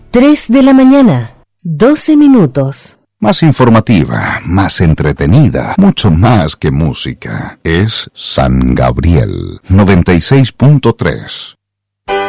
3 de la mañana, 12 minutos. Más informativa, más entretenida, mucho más que música. Es San Gabriel 96.3.